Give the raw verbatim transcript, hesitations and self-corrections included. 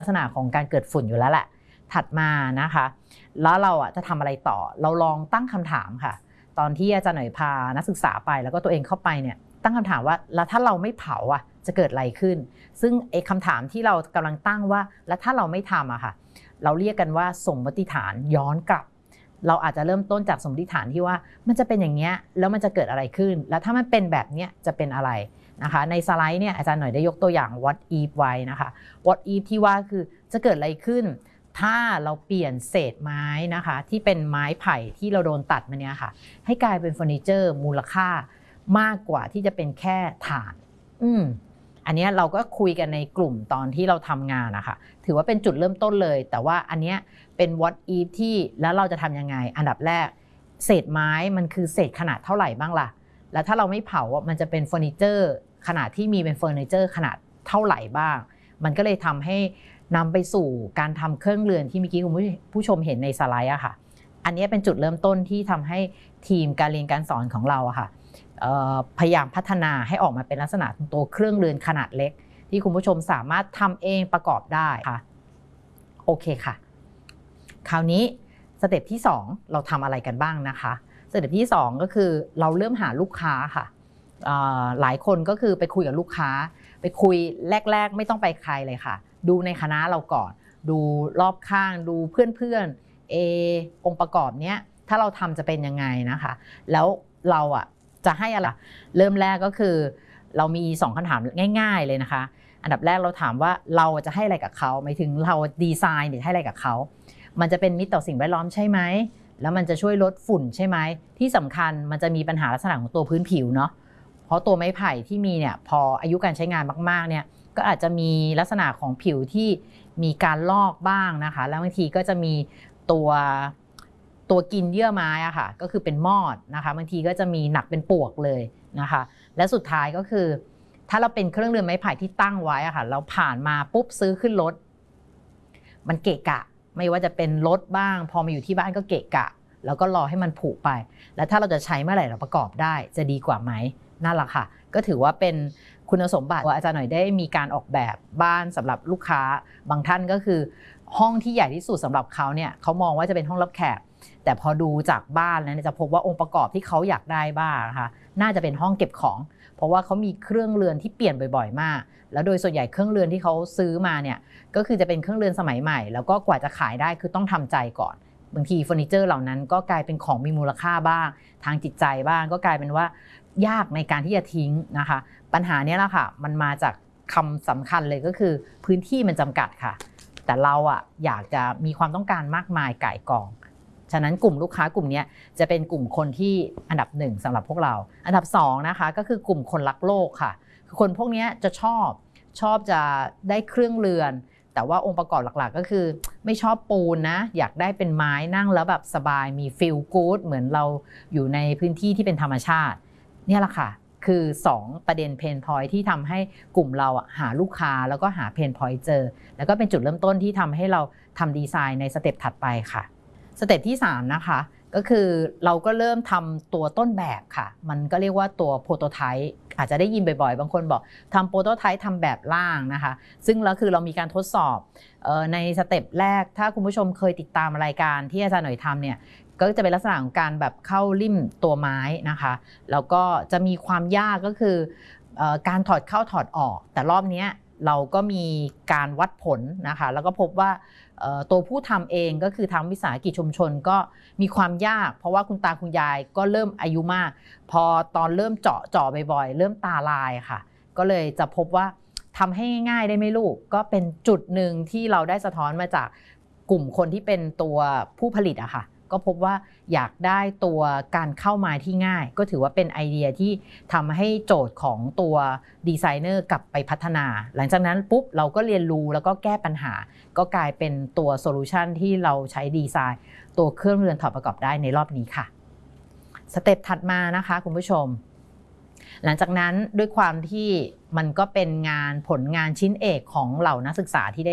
ลักษณะของการเกิดฝุ่นอยู่แล้วแหละถัดมานะคะแล้วเราอ่ะจะทำอะไรต่อเราลองตั้งคำถามค่ะตอนที่อาจารย์หน่อยพานักศึกษาไปแล้วก็ตัวเองเข้าไปเนี่ยตั้งคำถามว่าแล้วถ้าเราไม่เผาอ่ะจะเกิดอะไรขึ้นซึ่งไอ้คำถามที่เรากำลังตั้งว่าแล้วถ้าเราไม่ทำอะค่ะเราเรียกกันว่าสมมติฐานย้อนกลับเราอาจจะเริ่มต้นจากสมมติฐานที่ว่ามันจะเป็นอย่างเงี้ยแล้วมันจะเกิดอะไรขึ้นแล้วถ้ามันเป็นแบบเนี้ยจะเป็นอะไรนะคะในสไลด์เนี่ยอาจารย์หน่อยได้ยกตัวอย่าง what if ไว้นะคะ what if ที่ว่าคือจะเกิดอะไรขึ้นถ้าเราเปลี่ยนเศษไม้นะคะที่เป็นไม้ไผ่ที่เราโดนตัดมาเนี่ยค่ะให้กลายเป็นเฟอร์นิเจอร์มูลค่ามากกว่าที่จะเป็นแค่ถ่านอืมอันนี้เราก็คุยกันในกลุ่มตอนที่เราทำงานนะคะถือว่าเป็นจุดเริ่มต้นเลยแต่ว่าอันนี้เป็น what if ที่แล้วเราจะทำยังไงอันดับแรกเศษไม้มันคือเศษขนาดเท่าไหร่บ้างล่ะแล้วถ้าเราไม่เผามันจะเป็นเฟอร์นิเจอร์ขนาดที่มีเป็นเฟอร์นิเจอร์ขนาดเท่าไหร่บ้างมันก็เลยทำให้นำไปสู่การทำเครื่องเรือนที่เมื่อกี้คุณผู้ชมเห็นในสไลด์อะค่ะอันนี้เป็นจุดเริ่มต้นที่ทำให้ทีมการเรียนการสอนของเราอะค่ะพยายามพัฒนาให้ออกมาเป็นลักษณะตัวเครื่องเรือนขนาดเล็กที่คุณผู้ชมสามารถทำเองประกอบได้ค่ะโอเคค่ะคราวนี้สเต็ปที่สองเราทำอะไรกันบ้างนะคะสเต็ปที่สองก็คือเราเริ่มหาลูกค้าค่ะหลายคนก็คือไปคุยกับลูกค้าไปคุยแรกๆไม่ต้องไปใครเลยค่ะดูในคณะเราก่อนดูรอบข้างดูเพื่อนๆเอองค์ประกอบเนี้ยถ้าเราทำจะเป็นยังไงนะคะแล้วเราอ่ะจะให้อะไรเริ่มแรกก็คือเรามีสองคำถามง่ายๆเลยนะคะอันดับแรกเราถามว่าเราจะให้อะไรกับเขาหมายถึงเราดีไซน์หรือให้อะไรกับเขามันจะเป็นมิตรต่อสิ่งแวดล้อมใช่ไหมแล้วมันจะช่วยลดฝุ่นใช่ไหมที่สำคัญมันจะมีปัญหาลักษณะของตัวพื้นผิวเนาะเพราะตัวไม้ไผ่ที่มีเนี่ยพออายุการใช้งานมากๆเนี่ยก็อาจจะมีลักษณะของผิวที่มีการลอกบ้างนะคะแล้วบางทีก็จะมีตัวตัวกินเยื่อไม้อะค่ะก็คือเป็นมอดนะคะบางทีก็จะมีหนักเป็นปวกเลยนะคะและสุดท้ายก็คือถ้าเราเป็นเครื่องเรือนไม้ไผ่ที่ตั้งไว้อะค่ะเราผ่านมาปุ๊บซื้อขึ้นรถมันเกะกะไม่ว่าจะเป็นรถบ้างพอมาอยู่ที่บ้านก็เกะกะแล้วก็รอให้มันผุไปแล้วถ้าเราจะใช้เมื่อไหร่เราประกอบได้จะดีกว่าไหมนั่นแหละค่ะก็ถือว่าเป็นคุณสมบัติว่าอาจารย์หน่อยได้มีการออกแบบบ้านสำหรับลูกค้าบางท่านก็คือห้องที่ใหญ่ที่สุดสำหรับเขาเนี่ยเขามองว่าจะเป็นห้องรับแขกแต่พอดูจากบ้านแล้วจะพบว่าองค์ประกอบที่เขาอยากได้บ้างนะคะน่าจะเป็นห้องเก็บของเพราะว่าเขามีเครื่องเรือนที่เปลี่ยนบ่อยๆมากแล้วโดยส่วนใหญ่เครื่องเรือนที่เขาซื้อมาเนี่ยก็คือจะเป็นเครื่องเรือนสมัยใหม่แล้วก็กว่าจะขายได้คือต้องทำใจก่อนบางทีเฟอร์นิเจอร์เหล่านั้นก็กลายเป็นของมีมูลค่าบ้างทางจิตใจบ้างก็กลายเป็นว่ายากในการที่จะทิ้งนะคะปัญหานี้แหละค่ะมันมาจากคำสำคัญเลยก็คือพื้นที่มันจำกัดค่ะแต่เราอ่ะอยากจะมีความต้องการมากมายก่ายกองฉะนั้นกลุ่มลูกค้ากลุ่มนี้จะเป็นกลุ่มคนที่อันดับหนึ่งสำหรับพวกเราอันดับสองนะคะก็คือกลุ่มคนรักโลกค่ะคือคนพวกนี้จะชอบชอบจะได้เครื่องเรือนแต่ว่าองค์ประกอบหลักๆก็คือไม่ชอบปูนนะอยากได้เป็นไม้นั่งแล้วแบบสบายมีฟีลกู๊ดเหมือนเราอยู่ในพื้นที่ที่เป็นธรรมชาติเนี่ยแหละค่ะคือสองประเด็นเพนพอยท์ที่ทำให้กลุ่มเราหาลูกค้าแล้วก็หาเพนพอยท์เจอแล้วก็เป็นจุดเริ่มต้นที่ทำให้เราทำดีไซน์ในสเต็ปถัดไปค่ะสเต็ปที่สามนะคะก็คือเราก็เริ่มทำตัวต้นแบบค่ะมันก็เรียกว่าตัวโปรโตไทป์อาจจะได้ยินบ่อยๆบางคนบอกทำโปรโตไทป์ทำแบบล่างนะคะซึ่งแล้วคือเรามีการทดสอบในสเต็ปแรกถ้าคุณผู้ชมเคยติดตามรายการที่อาจารย์หน่อยทำเนี่ยก็จะเป็นลักษณะของการแบบเข้าริ่มตัวไม้นะคะแล้วก็จะมีความยากก็คือการถอดเข้าถอดออกแต่รอบนี้เราก็มีการวัดผลนะคะแล้วก็พบว่าตัวผู้ทำเองก็คือทางวิสาหกิจชุมชนก็มีความยากเพราะว่าคุณตาคุณยายก็เริ่มอายุมากพอตอนเริ่มเจาะเจาะบ่อยๆเริ่มตาลายค่ะก็เลยจะพบว่าทำให้ง่ายๆได้ไหมลูกก็เป็นจุดหนึ่งที่เราได้สะท้อนมาจากกลุ่มคนที่เป็นตัวผู้ผลิตอะค่ะก็พบว่าอยากได้ตัวการเข้ามาที่ง่ายก็ถือว่าเป็นไอเดียที่ทำให้โจทย์ของตัวดีไซเนอร์กลับไปพัฒนาหลังจากนั้นปุ๊บเราก็เรียนรู้แล้วก็แก้ปัญหาก็กลายเป็นตัวโซลูชันที่เราใช้ดีไซน์ตัวเครื่องเรือนถอดประกอบได้ในรอบนี้ค่ะสเต็ปถัดมานะคะคุณผู้ชมหลังจากนั้นด้วยความที่มันก็เป็นงานผลงานชิ้นเอกของเหล่านักศึกษาที่ได้